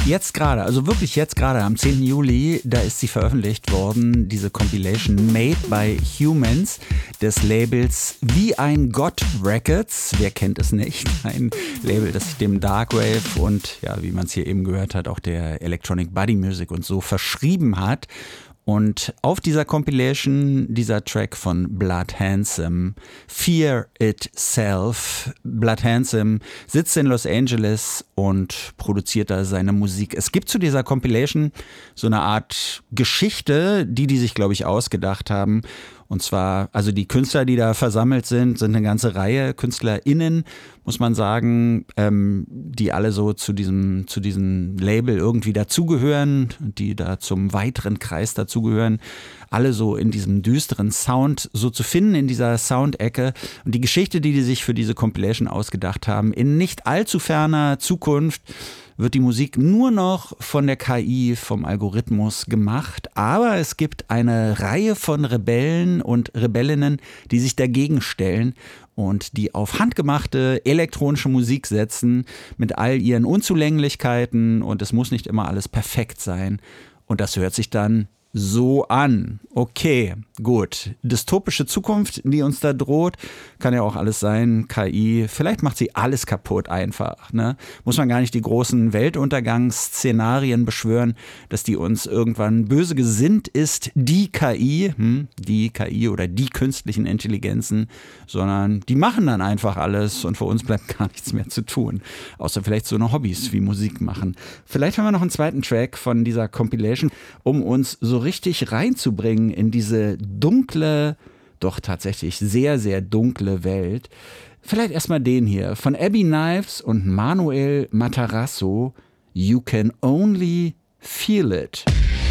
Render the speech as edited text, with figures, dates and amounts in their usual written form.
Jetzt gerade, also wirklich jetzt gerade am 10. Juli, da ist sie veröffentlicht worden, diese Compilation Made by Humans des Labels Wie ein Gott Records. Wer kennt es nicht? Ein Label, das sich dem Darkwave und, ja, wie man es hier eben gehört hat, auch der Electronic Body Music und so verschrieben hat. Und auf dieser Compilation, dieser Track von Blood Handsome, Fear Itself. Blood Handsome sitzt in Los Angeles und produziert da seine Musik. Es gibt zu dieser Compilation so eine Art Geschichte, die sich, glaube ich, ausgedacht haben. Und zwar, also die Künstler, die da versammelt sind eine ganze Reihe KünstlerInnen, muss man sagen, die alle so zu diesem Label irgendwie dazugehören, die da zum weiteren Kreis dazugehören, alle so in diesem düsteren Sound so zu finden, in dieser Soundecke. Und die Geschichte, die sich für diese Compilation ausgedacht haben, in nicht allzu ferner Zukunft wird die Musik nur noch von der KI, vom Algorithmus gemacht. Aber es gibt eine Reihe von Rebellen und Rebellinnen, die sich dagegen stellen und die auf handgemachte elektronische Musik setzen mit all ihren Unzulänglichkeiten, und es muss nicht immer alles perfekt sein. Und das hört sich dann so an. Okay, gut. Dystopische Zukunft, die uns da droht, kann ja auch alles sein. KI, vielleicht macht sie alles kaputt einfach. Ne? Muss man gar nicht die großen Weltuntergangsszenarien beschwören, dass die uns irgendwann böse gesinnt ist, die KI oder die künstlichen Intelligenzen, sondern die machen dann einfach alles und für uns bleibt gar nichts mehr zu tun. Außer vielleicht so eine Hobbys wie Musik machen. Vielleicht haben wir noch einen zweiten Track von dieser Compilation, um uns so richtig reinzubringen in diese dunkle, doch tatsächlich sehr, sehr dunkle Welt. Vielleicht erstmal den hier von Abby Knives und Manuel Matarazzo. You can only feel it.